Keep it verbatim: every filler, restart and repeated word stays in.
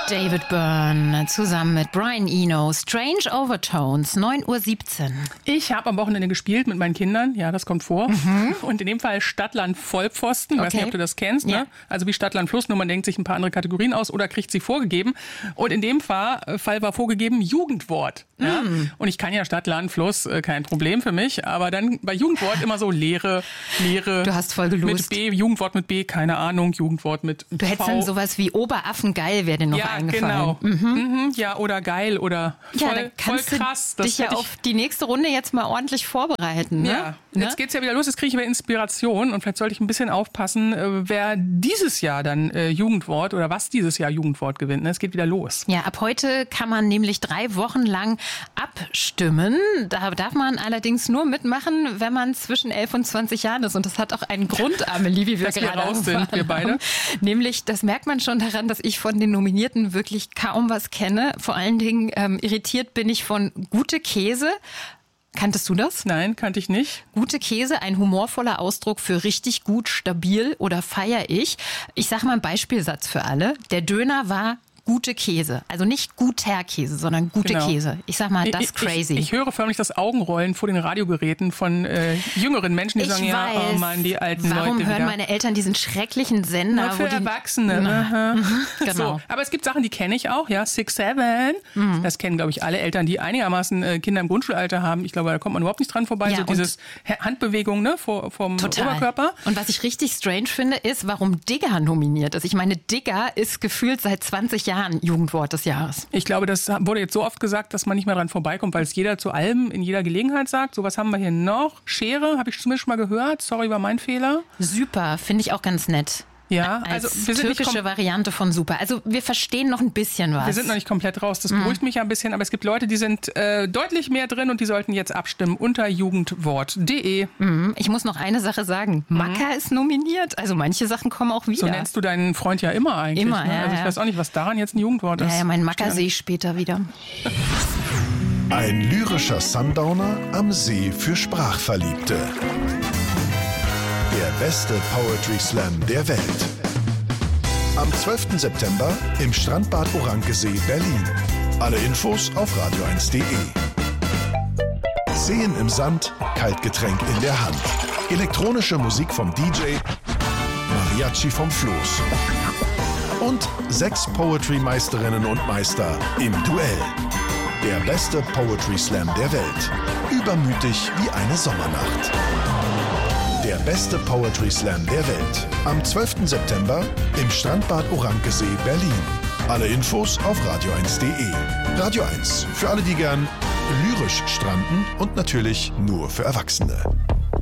David Byrne zusammen mit Brian Eno, Strange Overtones, neun Uhr siebzehn. Ich habe am Wochenende gespielt mit meinen Kindern, ja, das kommt vor. Mhm. Und in dem Fall Stadtland Vollpfosten, ich okay. weiß nicht, ob du das kennst, ne? Ja. Also wie Stadtland Fluss, nur man denkt sich ein paar andere Kategorien aus oder kriegt sie vorgegeben. Und in dem Fall, Fall war vorgegeben Jugendwort. Ja? Mhm. Und ich kann ja Stadtland Fluss, kein Problem für mich, aber dann bei Jugendwort immer so Leere, Leere. Du hast voll gelust. Mit B, Jugendwort mit B, keine Ahnung, Jugendwort mit Du hättest V. dann sowas wie Oberaffengeil wäre dir noch ja, eingefallen. Genau. Mhm. Mhm, ja, oder geil oder voll, ja, dann kannst voll krass. Du dich ja auf die nächste Runde jetzt mal ordentlich vorbereiten. Ne? Ja, ne? Jetzt geht's ja wieder los, jetzt kriege ich wieder Inspiration und vielleicht sollte ich ein bisschen aufpassen, äh, wer dieses Jahr dann äh, Jugendwort oder was dieses Jahr Jugendwort gewinnt. Ne? Es geht wieder los. Ja, ab heute kann man nämlich drei Wochen lang abstimmen. Da darf man allerdings nur mitmachen, wenn man zwischen elf und zwanzig Jahren ist. Und das hat auch einen Grund, Amelie, wie wir dass gerade wir raus sind, wir beide. Nämlich, das merkt man schon daran, dass ich von den Nominierten wirklich kaum was kenne. Vor allen Dingen ähm, irritiert bin ich von Gute Käse. Kanntest du das? Nein, kannte ich nicht. Gute Käse, ein humorvoller Ausdruck für richtig gut, stabil oder feier ich. Ich sage mal einen Beispielsatz für alle. Der Döner war gute Käse. Also nicht guter Käse, sondern gute genau. Käse. Ich sag mal, das ist crazy. Ich, ich höre förmlich das Augenrollen vor den Radiogeräten von äh, jüngeren Menschen, die ich sagen, weiß. ja, oh Mann, die alten Warum Leute hören wieder. meine Eltern diesen schrecklichen Sender? Nur für wo die Erwachsene. Na, genau. So. Aber es gibt Sachen, die kenne ich auch, ja, Six Seven. Mhm. Das kennen, glaube ich, alle Eltern, die einigermaßen äh, Kinder im Grundschulalter haben. Ich glaube, da kommt man überhaupt nicht dran vorbei. Ja, so dieses Handbewegung, ne, vor, vom total. Oberkörper. Und was ich richtig strange finde, ist, warum Digger nominiert ist. Ich meine, Digger ist gefühlt seit zwanzig Jahren Jugendwort des Jahres. Ich glaube, das wurde jetzt so oft gesagt, dass man nicht mehr dran vorbeikommt, weil es jeder zu allem in jeder Gelegenheit sagt. So, was haben wir hier noch? Schere, habe ich zumindest schon mal gehört. Sorry, war mein Fehler. Super, finde ich auch ganz nett. Ja, als also wir sind türkische nicht Variante von super. Also wir verstehen noch ein bisschen was. Wir sind noch nicht komplett raus, das beruhigt mm. mich ein bisschen, aber es gibt Leute, die sind äh, deutlich mehr drin und die sollten jetzt abstimmen unter jugendwort punkt de. Mm. Ich muss noch eine Sache sagen. Mm. Macker ist nominiert, also manche Sachen kommen auch wieder. So nennst du deinen Freund ja immer eigentlich. Immer, ne? ja, Also ich ja. weiß auch nicht, was daran jetzt ein Jugendwort ist. Ja, ja, mein Macker sehe ich später wieder. Ein lyrischer Sundowner am See für Sprachverliebte. Der beste Poetry Slam der Welt. Am zwölften September im Strandbad Orankesee, Berlin. Alle Infos auf radio eins punkt de. Seen im Sand, Kaltgetränk in der Hand. Elektronische Musik vom D J, Mariachi vom Floß. Und sechs Poetry-Meisterinnen und Meister im Duell. Der beste Poetry Slam der Welt. Übermütig wie eine Sommernacht. Der beste Poetry Slam der Welt. Am zwölften September im Strandbad Orankesee, Berlin. Alle Infos auf radio eins punkt de. Radio eins, für alle, die gern lyrisch stranden und natürlich nur für Erwachsene.